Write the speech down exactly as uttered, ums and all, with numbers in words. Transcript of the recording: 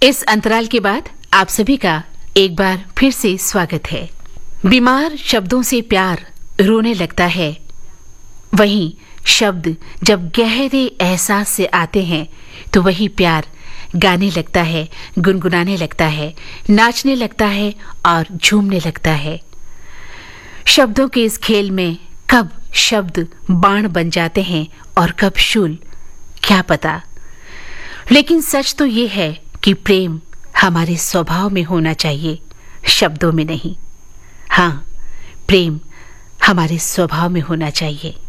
इस अंतराल के बाद आप सभी का एक बार फिर से स्वागत है। बीमार शब्दों से प्यार रोने लगता है, वहीं शब्द जब गहरे एहसास से आते हैं तो वही प्यार गाने लगता है, गुनगुनाने लगता है, नाचने लगता है और झूमने लगता है। शब्दों के इस खेल में कब शब्द बाण बन जाते हैं और कब शूल, क्या पता। लेकिन सच तो ये है कि प्रेम हमारे स्वभाव में होना चाहिए, शब्दों में नहीं। हाँ, प्रेम हमारे स्वभाव में होना चाहिए।